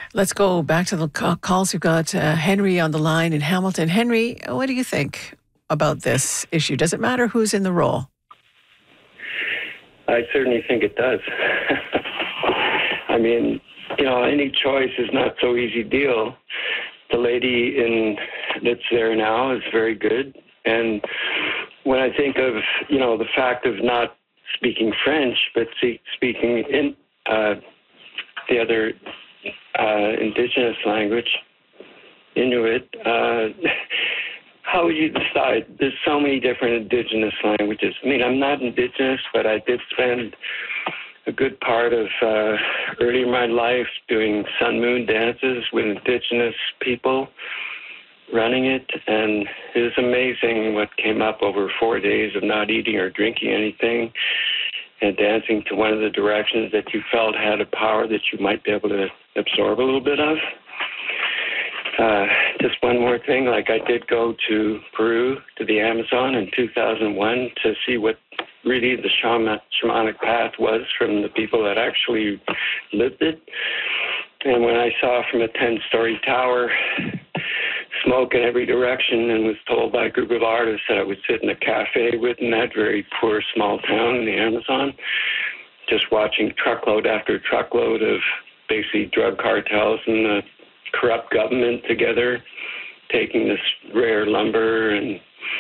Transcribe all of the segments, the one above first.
Let's go back to the calls. We've got Henry on the line in Hamilton. Henry, what do you think about this issue? Does it matter who's in the role? I certainly think it does. I mean, any choice is not so easy deal. The lady that's there now is very good. And when I think of, the fact of not speaking French, but speaking in the other indigenous language, Inuit, how would you decide? There's so many different indigenous languages. I mean, I'm not indigenous, but I did spend a good part of early in my life doing sun moon dances with indigenous people running it, and it was amazing what came up over 4 days of not eating or drinking anything and dancing to one of the directions that you felt had a power that you might be able to absorb a little bit of. Just one more thing, I did go to Peru, to the Amazon in 2001 to see what really the shamanic path was from the people that actually lived it. And when I saw from a 10-story tower smoke in every direction and was told by a group of artists that I would sit in a cafe with in that very poor small town in the Amazon, just watching truckload after truckload of basically drug cartels and the corrupt government together, taking this rare lumber, and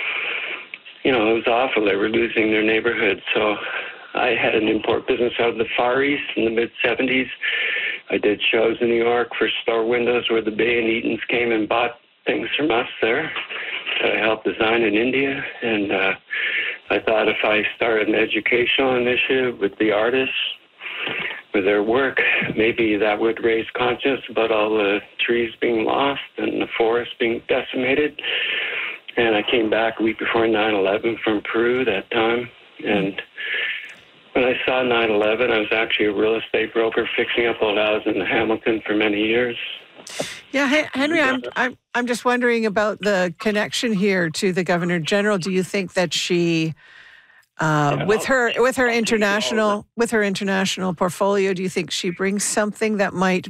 it was awful. They were losing their neighborhood. So I had an import business out of the Far East in the mid-'70s. I did shows in New York for store windows where the Bay and Eatons came and bought things from us there that I helped design in India. And I thought if I started an educational initiative with the artists, with their work, maybe that would raise consciousness about all the trees being lost and the forest being decimated. And I came back a week before 9/11 from Peru that time. And when I saw 9/11, I was actually a real estate broker fixing up old houses in Hamilton for many years. Yeah, Henry, I'm just wondering about the connection here to the Governor General. Do you think that she, with her international portfolio, do you think she brings something that might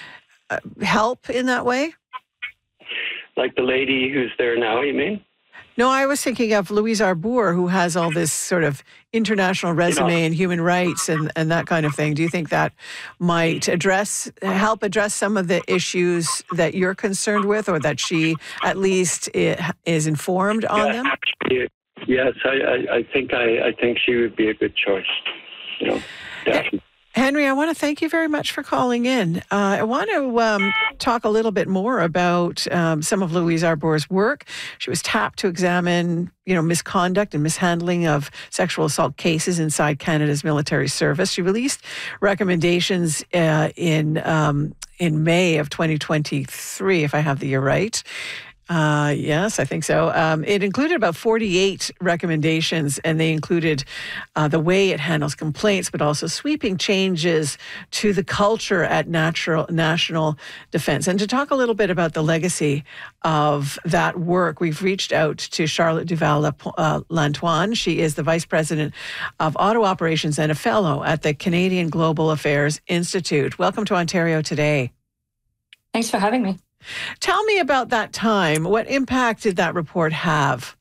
help in that way? Like the lady who's there now, you mean? No, I was thinking of Louise Arbour, who has all this sort of international resume and human rights and that kind of thing. Do you think that might help address some of the issues that you're concerned with, or that she at least is informed on them? Yes, I think she would be a good choice. Definitely. Henry, I want to thank you very much for calling in. I want to talk a little bit more about some of Louise Arbour's work. She was tapped to examine, misconduct and mishandling of sexual assault cases inside Canada's military service. She released recommendations in May of 2023, if I have the year right. Yes, I think so. It included about 48 recommendations, and they included the way it handles complaints, but also sweeping changes to the culture at national defense. And to talk a little bit about the legacy of that work, we've reached out to Charlotte Duval-Lantoine. She is the Vice President of Auto Operations and a Fellow at the Canadian Global Affairs Institute. Welcome to Ontario Today. Thanks for having me. Tell me about that time. What impact did that report have?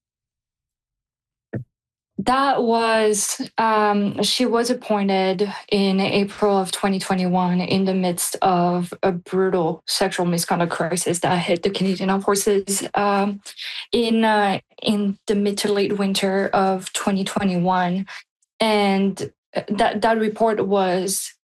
That was, she was appointed in April of 2021 in the midst of a brutal sexual misconduct crisis that hit the Canadian Armed Forces in the mid to late winter of 2021. And that report was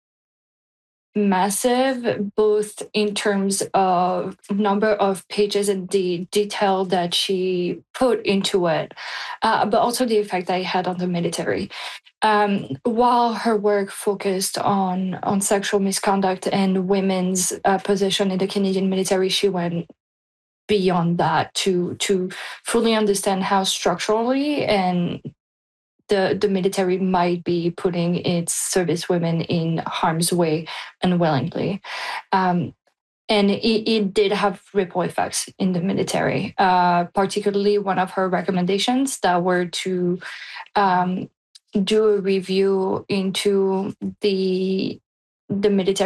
massive, both in terms of number of pages and the detail that she put into it, but also the effect that it had on the military. While her work focused on sexual misconduct and women's position in the Canadian military, she went beyond that to fully understand how structurally and the military might be putting its service women in harm's way unwillingly. And it did have ripple effects in the military, particularly one of her recommendations that were to do a review into the military